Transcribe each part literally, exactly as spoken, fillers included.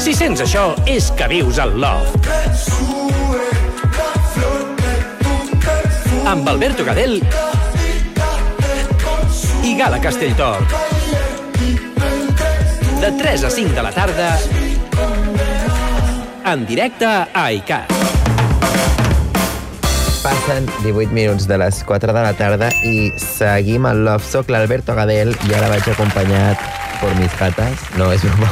Si sents això, és que vius al Loft. Amb Alberto Gadel i Gala Castelltort. De tres a cinc de la tarda, en directe a iCat. Passen divuit minuts de les quatre de la tarda i seguim al Love. Soc l'Alberto Gadel i ara vaig acompanyat per mis gates. No, és broma.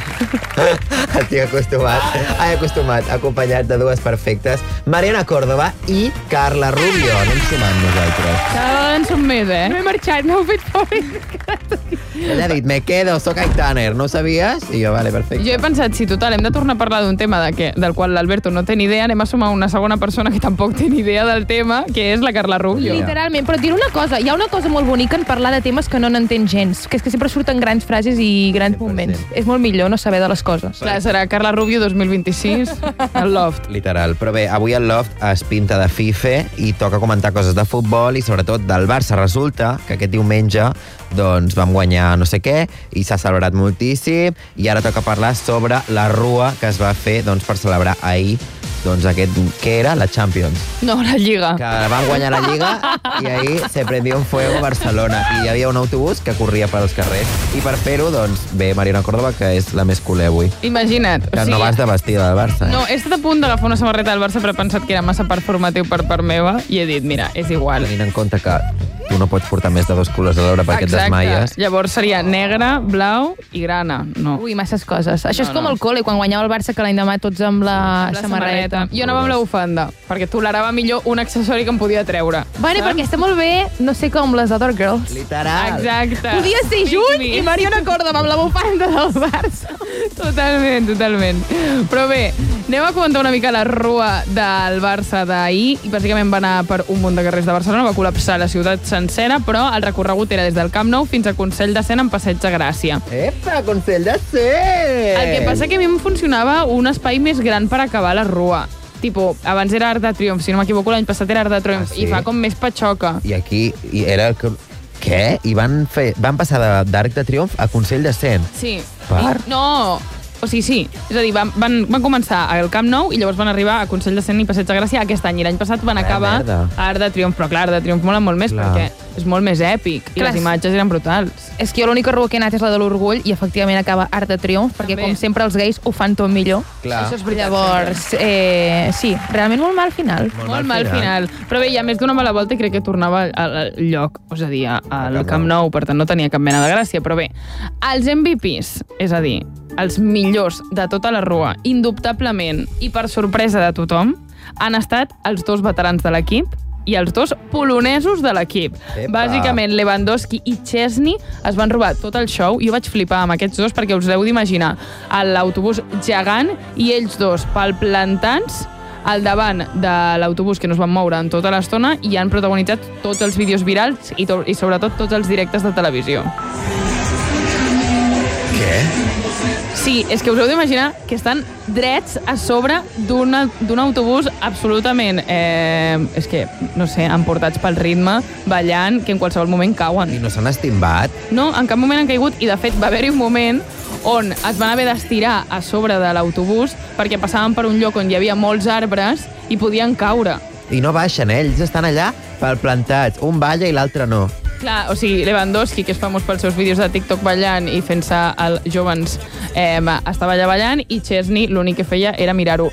Estic acostumat, ai, acostumat, acompanyat de dues perfectes, Mariona Córdoba i Carla Rubio. Anem sumant nosaltres. Cada vegada en som més, eh? No he marxat, m'heu fet fora. Ella ha dit, me quedo, soc Aitaner, no ho sabies? I jo, vale, perfecte. Jo he pensat, si total, hem de tornar a parlar d'un tema de que, del qual l'Alberto no té ni idea, anem a sumar una segona persona que tampoc té ni idea del tema, que és la Carla Rubio. Literalment, però et diré una cosa, hi ha una cosa molt bonica en parlar de temes que no n'entén gens, que és que sempre surten grans frases i grans moments. És molt millor no saber de les coses. Clar, serà Carla Rubio dos mil vint-i-sis al Loft. Literal. Però bé, avui el Loft es pinta de fife i toca comentar coses de futbol i sobretot del Barça. Resulta que aquest diumenge doncs vam guanyar no sé què i s'ha celebrat moltíssim i ara toca parlar sobre la rua que es va fer doncs, per celebrar ahir doncs aquest, què era? La Champions. No, la Lliga. Que van guanyar la Lliga i ahir se prendió un fuego a Barcelona i hi havia un autobús que corria pels carrers i per fer-ho, doncs, bé, Mariona Córdoba, que és la més culer avui. Imagina't. Que o sigui, no vas de vestida del Barça. Eh? No, he estat a punt d'agafar una samarreta del Barça però he pensat que era massa performatiu per part meva i he dit, mira, és igual. Tenint en compte que tu no pots portar més de dos colors alhora perquè et desmaies. Llavors seria negre, blau i grana. No. Ui, masses coses. Això No, és com no. el col·le, quan guanyava el Barça, que l'any demà tots amb la, La samarreta. Jo anava amb la bufanda, perquè tolerava millor un accessori que em podia treure. Bueno, Saps? perquè està molt bé, no sé, com les other girls. Literal. Exacte. Podia ser Pick junt me. i Mariona Córdoba amb la bufanda del Barça. Totalment, totalment. Però bé, anem a comentar una mica la rua del Barça d'ahir i bàsicament va anar per un munt de carrers de Barcelona, va col·lapsar la ciutat sencera, però el recorregut era des del Camp Nou fins a Consell de Cent en Passeig de Gràcia. Epa, Consell de Cent! El que passa que a mi em funcionava un espai més gran per acabar la rua. Tipo, abans era Arc de Triomf, si no m'equivoco l'any passat era Arc de Triomf, Ah, sí? i fa com més patxoca. I aquí i era... el- Què? I van, fer, van passar de- d'Arc de Triomf a Consell de Cent. Sí. Per? I, no, o sigui, sí. És a dir, van, van, van començar al Camp Nou i llavors van arribar a Consell de Cent i Passeig de Gràcia aquest any. I l'any passat van Ah, acabar merda. a Arc de Triomf. Però clar, Arc de Triomf mola molt més Clar. perquè és molt més èpic i Clar, les imatges eren brutals. És que jo l'única rua que he anat és la de l'Orgull i efectivament acaba Arc de Triomf, perquè També. com sempre els gais ho fan tot millor. Clar. Això és veritat. Llavors, eh, sí, realment molt mal final. Molt Molt mal mal final. Però bé, hi ha més d'una mala volta i crec que tornava al, al lloc, és a dir, al Camp Camp Nou, per tant no tenia cap mena de gràcia. Però bé, els M V Ps, és a dir, els millors de tota la rua, indubtablement i per sorpresa de tothom, han estat els dos veterans de l'equip i els dos polonesos de l'equip. Epa. Bàsicament, Lewandowski i Chesney es van robar tot el show. Jo vaig flipar amb aquests dos perquè us heu d'imaginar l'autobús gegant i ells dos palplantats al davant de l'autobús que no es van moure en tota l'estona i han protagonitzat tots els vídeos virals i, to i sobretot tots els directes de televisió. Què? Sí, és que us heu d'imaginar que estan drets a sobre d'un autobús absolutament, eh, és que, no sé, emportats pel ritme, ballant, que en qualsevol moment I cauen. no s'han estimbat? No, en cap moment han caigut i, de fet, va haver-hi un moment on es van haver d'estirar a sobre de l'autobús perquè passaven per un lloc on hi havia molts arbres i podien caure. I no baixen, eh? Ells estan allà palplantats. Un balla i l'altre no. Clar, o sigui, Lewandowski, que és famós pels seus vídeos de TikTok ballant i fent-se el Jovens, eh, estava allà ballant, i Chesney l'únic que feia era mirar-ho.